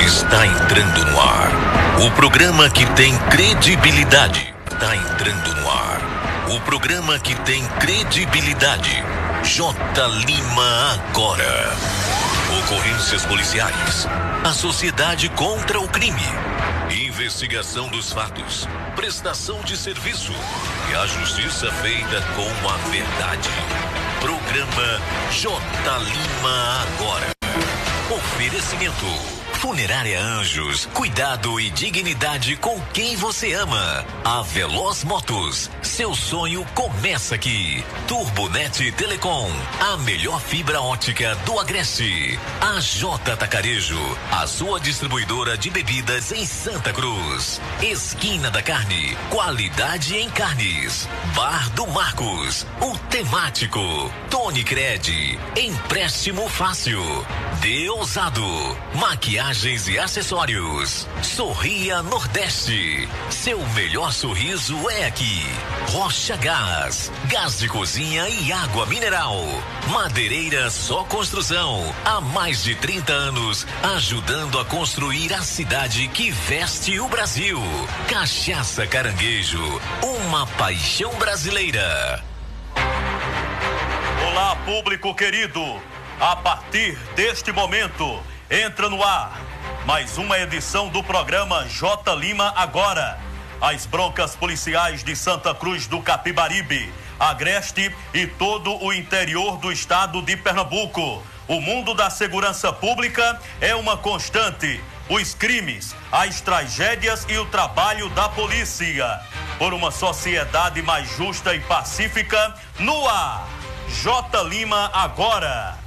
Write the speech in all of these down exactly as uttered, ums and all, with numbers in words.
Está entrando no ar o programa que tem credibilidade. Está entrando no ar o programa que tem credibilidade. J. Lima Agora. Ocorrências policiais. A sociedade contra o crime. Investigação dos fatos. Prestação de serviço. E a justiça feita com a verdade. Programa J. Lima Agora. Oferecimento. Funerária Anjos, cuidado e dignidade com quem você ama. A Veloz Motos, seu sonho começa aqui. Turbonet Telecom, a melhor fibra ótica do Agreste. A J Atacarejo, a sua distribuidora de bebidas em Santa Cruz. Esquina da Carne, qualidade em carnes. Bar do Marcos, o temático. Tony Cred, empréstimo fácil. Deusado, maquiagens e acessórios. Sorria Nordeste, seu melhor sorriso é aqui. Rocha Gás, gás de cozinha e água mineral. Madeireira Só Construção, há mais de trinta anos, ajudando a construir a cidade que veste o Brasil. Cachaça Caranguejo, uma paixão brasileira. Olá, público querido. A partir deste momento, entra no ar mais uma edição do programa J. Lima Agora. As broncas policiais de Santa Cruz do Capibaribe, Agreste e todo o interior do estado de Pernambuco. O mundo da segurança pública é uma constante. Os crimes, as tragédias e o trabalho da polícia. Por uma sociedade mais justa e pacífica, no ar. J. Lima Agora.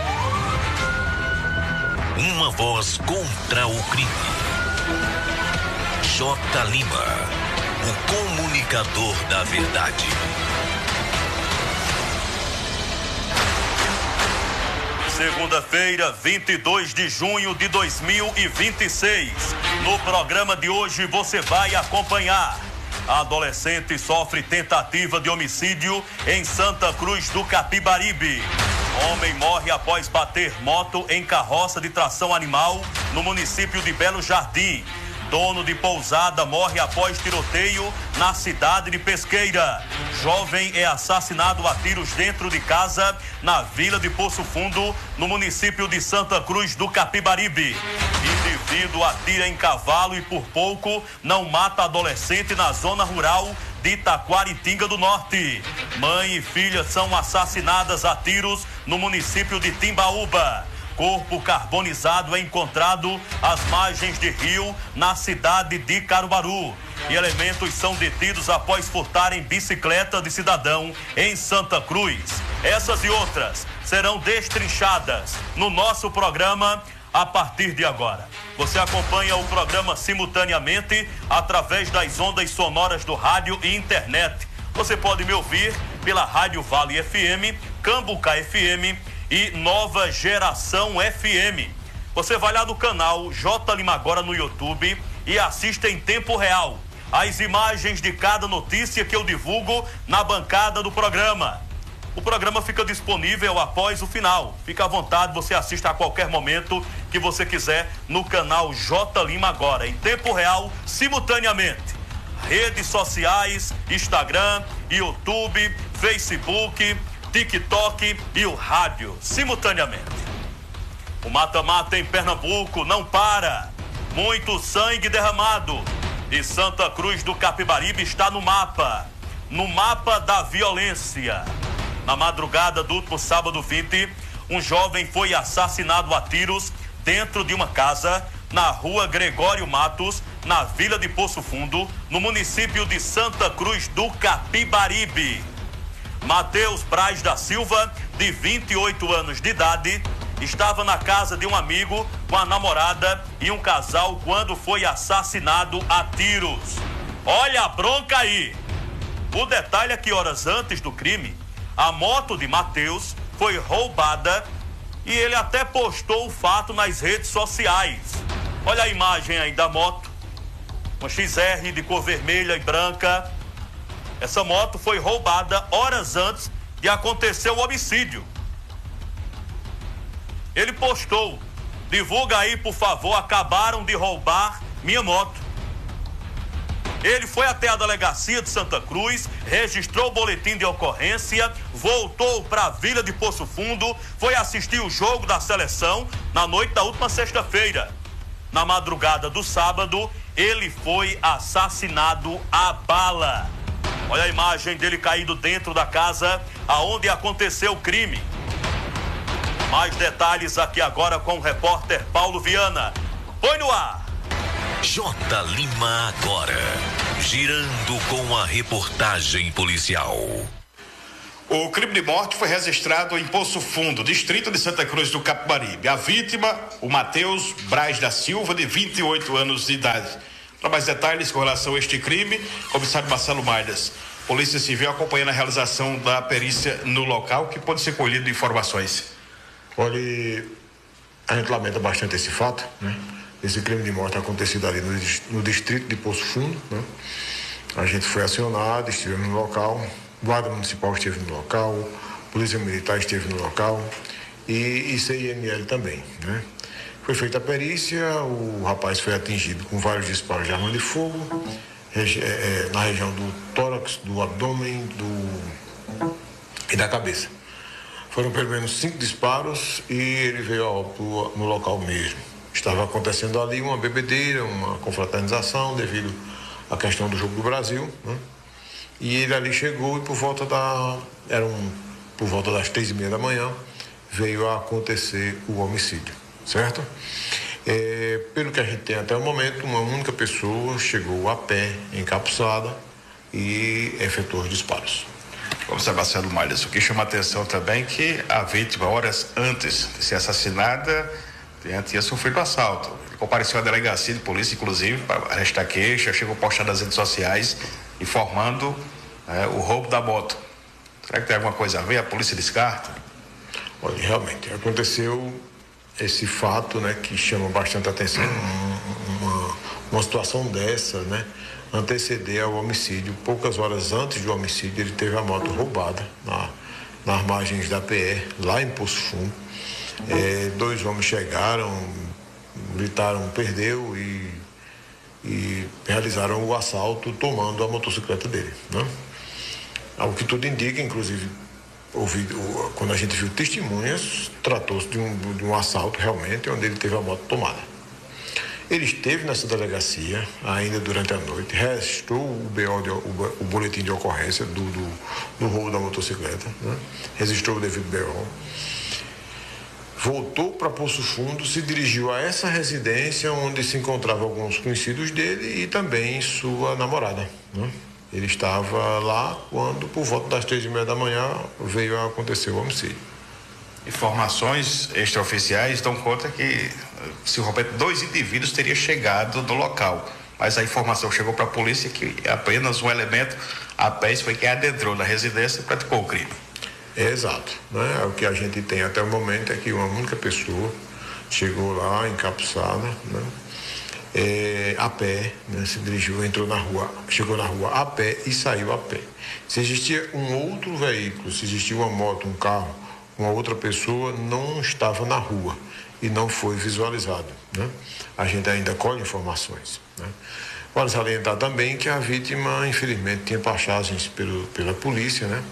Uma voz contra o crime. J. Lima, o comunicador da verdade. Segunda-feira, vinte e dois de junho de dois mil e vinte e seis. No programa de hoje você vai acompanhar. A adolescente sofre tentativa de homicídio em Santa Cruz do Capibaribe. Homem morre após bater moto em carroça de tração animal no município de Belo Jardim. Dono de pousada morre após tiroteio na cidade de Pesqueira. Jovem é assassinado a tiros dentro de casa na vila de Poço Fundo, no município de Santa Cruz do Capibaribe. Indivíduo atira em cavalo e por pouco não mata adolescente na zona rural de Taquaritinga do Norte. Mãe e filha são assassinadas a tiros no município de Timbaúba. Corpo carbonizado é encontrado às margens de rio na cidade de Caruaru. E elementos são detidos após furtarem bicicleta de cidadão em Santa Cruz. Essas e outras serão destrinchadas no nosso programa a partir de agora. Você acompanha o programa simultaneamente através das ondas sonoras do rádio e internet. Você pode me ouvir pela Rádio Vale F M, Cambucá F M e Nova Geração F M. Você vai lá no canal J. Lima Agora no YouTube e assista em tempo real as imagens de cada notícia que eu divulgo na bancada do programa. O programa fica disponível após o final. Fica à vontade, você assista a qualquer momento que você quiser no canal J. Lima Agora, em tempo real, simultaneamente. Redes sociais, Instagram, YouTube, Facebook, TikTok e o rádio, simultaneamente. O mata-mata em Pernambuco não para. Muito sangue derramado. E Santa Cruz do Capibaribe está no mapa. No mapa da violência. Na madrugada do último sábado vinte, um jovem foi assassinado a tiros dentro de uma casa na rua Gregório Matos, na vila de Poço Fundo, no município de Santa Cruz do Capibaribe. Mateus Braz da Silva, de vinte e oito anos de idade, estava na casa de um amigo com a namorada e um casal quando foi assassinado a tiros. Olha a bronca aí! O detalhe é que horas antes do crime, a moto de Mateus foi roubada e ele até postou o fato nas redes sociais. Olha a imagem aí da moto, uma X R de cor vermelha e branca. Essa moto foi roubada horas antes de acontecer o homicídio. Ele postou divulga aí, por favor, acabaram de roubar minha moto. Ele foi até a delegacia de Santa Cruz, registrou o boletim de ocorrência, voltou para a Vila de Poço Fundo, foi assistir o jogo da seleção na noite da última sexta-feira. Na madrugada do sábado, ele foi assassinado a bala. Olha a imagem dele caído dentro da casa aonde aconteceu o crime. Mais detalhes aqui agora com o repórter Paulo Viana. Põe no ar. J. Lima agora, girando com a reportagem policial. O crime de morte foi registrado em Poço Fundo, distrito de Santa Cruz do Capibaribe. A vítima, o Matheus Braz da Silva, de vinte e oito anos de idade. Para mais detalhes com relação a este crime, comissário Marcelo Maidas. Polícia Civil acompanhando a realização da perícia no local, que pode ser colhido informações. Olha, a gente lamenta bastante esse fato, né? Esse crime de morte acontecido ali no, no distrito de Poço Fundo, né? A gente foi acionado, estivemos no local, Guarda Municipal esteve no local, Polícia Militar esteve no local e, e C I M L também, né? Foi feita a perícia, o rapaz foi atingido com vários disparos de arma de fogo, regi- é, na região do tórax, do abdômen do, e da cabeça. Foram pelo menos cinco disparos e ele veio a óbito no local mesmo. Estava acontecendo ali uma bebedeira, uma confraternização devido à questão do Jogo do Brasil, né? E ele ali chegou e por volta da eram por volta das três e meia da manhã veio a acontecer o homicídio, certo? É, pelo que a gente tem até o momento, uma única pessoa chegou a pé, encapuçada e efetuou os disparos. Comissário Marcelo Maidas, o que chama a atenção também é que a vítima, horas antes de ser assassinada, tinha sofrido assalto. Ele compareceu à delegacia de polícia, inclusive, para restar queixa, chegou a postar nas redes sociais, informando é, o roubo da moto. Será que tem alguma coisa a ver? A polícia descarta? Olha, realmente, aconteceu esse fato, né, que chama bastante atenção, uma, uma situação dessa, né, anteceder ao homicídio. Poucas horas antes do homicídio, ele teve a moto roubada na, nas margens da P E, lá em Poço Fundo. É, dois homens chegaram, gritaram, perdeu e, e realizaram o assalto tomando a motocicleta dele, né? Ao que tudo indica, inclusive, ouvi, quando a gente viu testemunhas, tratou-se de um, de um assalto realmente, onde ele teve a moto tomada. Ele esteve nessa delegacia ainda durante a noite, registrou o, B O de, o, o boletim de ocorrência do, do, do roubo da motocicleta, né? Registrou o devido B O. Voltou para Poço Fundo, se dirigiu a essa residência onde se encontravam alguns conhecidos dele e também sua namorada, né? Ele estava lá quando, por volta das três e meia da manhã, veio a acontecer o homicídio. Informações extraoficiais dão conta que, se o Roberto, dois indivíduos teriam chegado no local, mas a informação chegou para a polícia que apenas um elemento a pé foi quem adentrou na residência e praticou o crime. É exato, né? O que a gente tem até o momento é que uma única pessoa chegou lá encapuçada, né? É, a pé, né? Se dirigiu, entrou na rua, chegou na rua a pé e saiu a pé. Se existia um outro veículo, se existia uma moto, um carro, uma outra pessoa, não estava na rua e não foi visualizado, né? A gente ainda colhe informações, né? Vale salientar também que a vítima, infelizmente, tinha passagens pelo, pela polícia, né?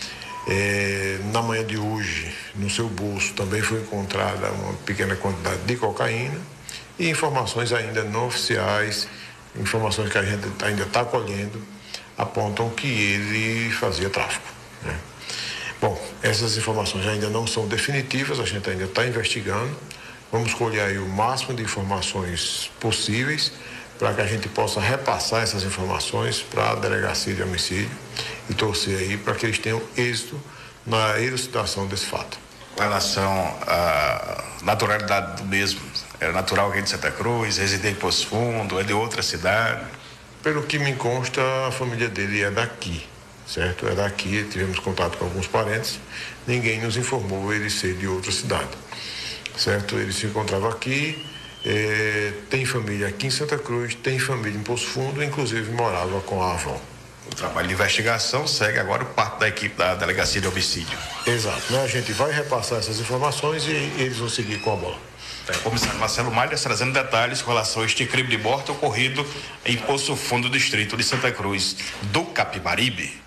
É, na manhã de hoje, no seu bolso, também foi encontrada uma pequena quantidade de cocaína e informações ainda não oficiais, informações que a gente ainda está colhendo, apontam que ele fazia tráfico, né? Bom, essas informações ainda não são definitivas, a gente ainda está investigando. Vamos colher aí o máximo de informações possíveis para que a gente possa repassar essas informações para a delegacia de homicídio e torcer aí para que eles tenham êxito na elucidação desse fato. Com relação à naturalidade do mesmo, é natural aqui de Santa Cruz, reside em Poço Fundo, é de outra cidade? Pelo que me consta, a família dele é daqui, certo? É daqui, tivemos contato com alguns parentes, ninguém nos informou ele ser de outra cidade, certo? Ele se encontrava aqui, é, tem família aqui em Santa Cruz, tem família em Poço Fundo, inclusive morava com a avó. O trabalho de investigação segue agora parte da equipe da Delegacia de Homicídio. Exato, né? A gente vai repassar essas informações e eles vão seguir com a bola. O comissário Marcelo Malhas trazendo detalhes com relação a este crime de morte ocorrido em Poço Fundo, distrito de Santa Cruz do Capibaribe.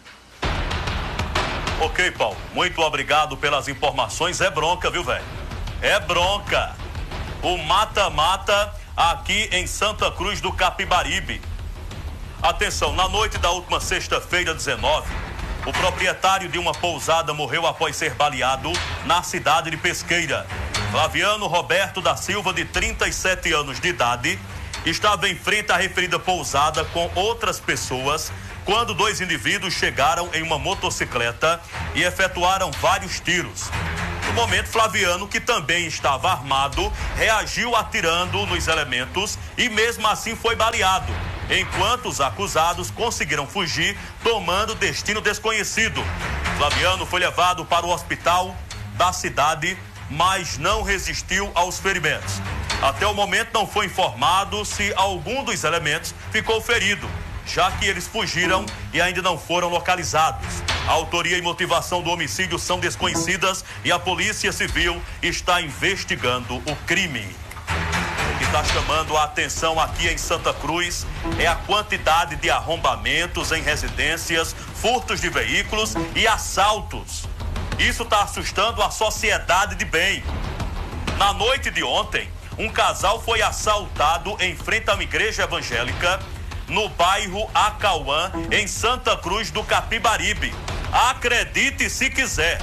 Ok, Paulo. Muito obrigado pelas informações. É bronca, viu, velho? É bronca. O mata-mata aqui em Santa Cruz do Capibaribe. Atenção, na noite da última sexta-feira, dezenove, o proprietário de uma pousada morreu após ser baleado na cidade de Pesqueira. Flaviano Roberto da Silva, de trinta e sete anos de idade, estava em frente à referida pousada com outras pessoas quando dois indivíduos chegaram em uma motocicleta e efetuaram vários tiros. No momento, Flaviano, que também estava armado, reagiu atirando nos elementos e mesmo assim foi baleado, enquanto os acusados conseguiram fugir, tomando destino desconhecido. Flaviano foi levado para o hospital da cidade, mas não resistiu aos ferimentos. Até o momento não foi informado se algum dos elementos ficou ferido, já que eles fugiram e ainda não foram localizados. A autoria e motivação do homicídio são desconhecidas e a Polícia Civil está investigando o crime. O que está chamando a atenção aqui em Santa Cruz é a quantidade de arrombamentos em residências, furtos de veículos e assaltos. Isso está assustando a sociedade de bem. Na noite de ontem, um casal foi assaltado em frente a uma igreja evangélica no bairro Acauã, em Santa Cruz do Capibaribe. Acredite se quiser.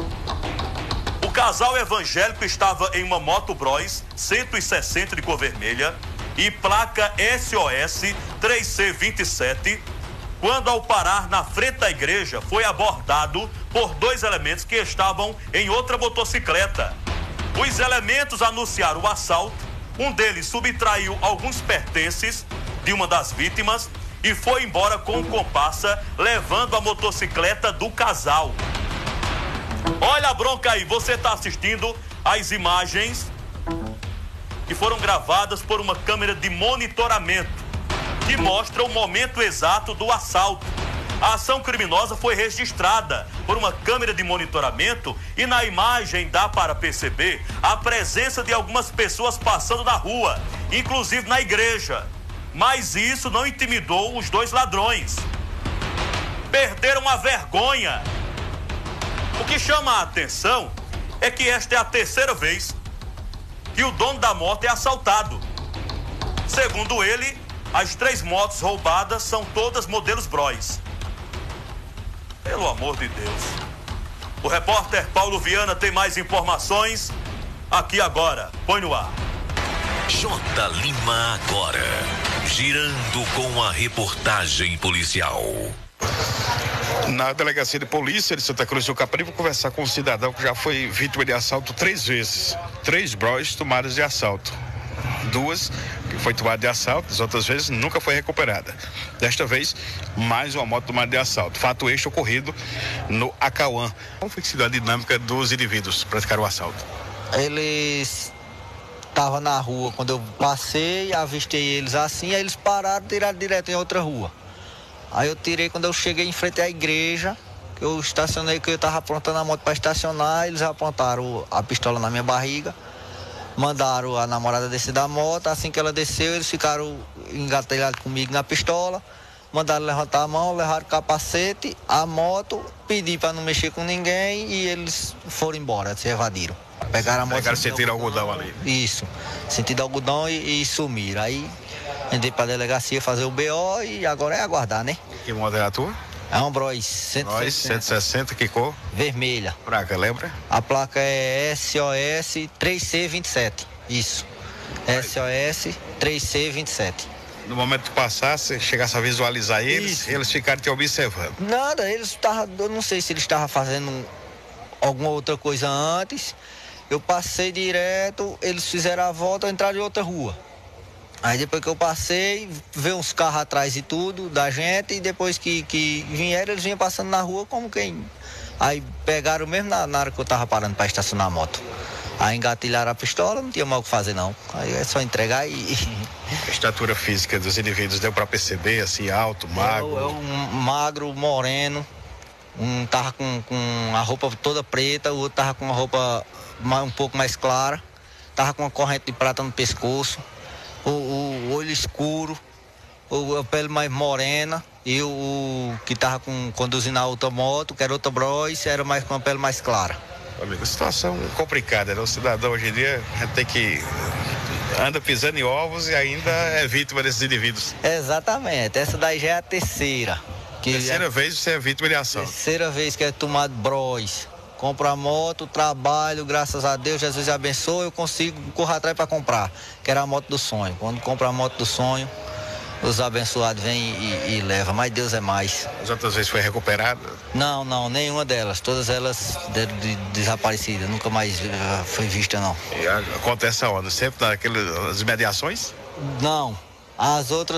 O casal evangélico estava em uma moto Bros cento e sessenta de cor vermelha e placa S O S três C vinte e sete, quando ao parar na frente da igreja foi abordado por dois elementos que estavam em outra motocicleta. Os elementos anunciaram o assalto, um deles subtraiu alguns pertences de uma das vítimas e foi embora com comparsa, levando a motocicleta do casal. Olha a bronca aí, você está assistindo às imagens que foram gravadas por uma câmera de monitoramento que mostra o momento exato do assalto. A ação criminosa foi registrada por uma câmera de monitoramento e na imagem dá para perceber a presença de algumas pessoas passando na rua, inclusive na igreja. Mas isso não intimidou os dois ladrões. Perderam a vergonha. O que chama a atenção é que esta é a terceira vez que o dono da moto é assaltado. Segundo ele, as três motos roubadas são todas modelos Bros. Pelo amor de Deus. O repórter Paulo Viana tem mais informações aqui agora. Põe no ar. J. Lima agora, girando com a reportagem policial. Na delegacia de polícia de Santa Cruz do Capibaribe, vou conversar com um cidadão que já foi vítima de assalto três vezes. Três Bros tomadas de assalto. Duas que foi tomada de assalto, as outras vezes nunca foi recuperada. Desta vez, mais uma moto tomada de assalto. Fato este ocorrido no Acauã. Qual foi a dinâmica dos indivíduos que praticaram o assalto? Eles estavam na rua, quando eu passei, avistei eles assim, aí eles pararam e tiraram direto em outra rua. Aí eu tirei quando eu cheguei em frente à igreja, que eu estacionei, que eu estava apontando a moto para estacionar, eles apontaram a pistola na minha barriga, mandaram a namorada descer da moto, assim que ela desceu, eles ficaram engatelhados comigo na pistola, mandaram levantar a mão, levaram o capacete, a moto, pedi para não mexer com ninguém e eles foram embora, se evadiram. Pegaram a moto. Pegaram sentido algodão ali. Isso, sentido algodão e, e sumiram. Aí entrei para a delegacia fazer o B O e agora é aguardar, né? Que moto é a tua? É um Bros cento e sessenta. Bros cento e sessenta, que cor? Vermelha. Placa, lembra? A placa é S O S três C vinte e sete. Isso. S O S três C vinte e sete. No momento que passasse, chegasse a visualizar eles, Isso. eles ficaram te observando. Nada, eles estavam, eu não sei se eles estavam fazendo alguma outra coisa antes. Eu passei direto, eles fizeram a volta, entraram em outra rua. Aí depois que eu passei, veio uns carros atrás e tudo da gente, e depois que, que vieram, eles vinham passando na rua como quem... Aí pegaram mesmo na, na hora que eu tava parando para estacionar a moto. Aí engatilharam a pistola, não tinha mal o que fazer não. Aí é só entregar e... A estatura física dos indivíduos deu para perceber, assim, alto, magro? É, é um magro, moreno. Um tava com, com a roupa toda preta, o outro tava com a roupa um pouco mais clara. tava com uma corrente de prata no pescoço, o, o olho escuro, o, a pele mais morena, e o, o que tava com, conduzindo a outra moto, que era outra Bros, era mais com a pele mais clara. Amigo, situação complicada, né? O cidadão hoje em dia tem que anda pisando em ovos e ainda é vítima desses indivíduos. Exatamente, essa daí já é a terceira. Que terceira é, vez você é vítima de ação. Terceira vez que é tomado Bros. Compro a moto, trabalho, graças a Deus, Jesus abençoe, eu consigo correr atrás para comprar, que era a moto do sonho. Quando compro a moto do sonho, os abençoados vêm e, e levam, mas Deus é mais. As outras vezes foi recuperada? Não, não, nenhuma delas, todas elas de, de, desaparecidas, nunca mais uh, foi vista não. E acontece aonde? Sempre naquelas imediações? Não, as outras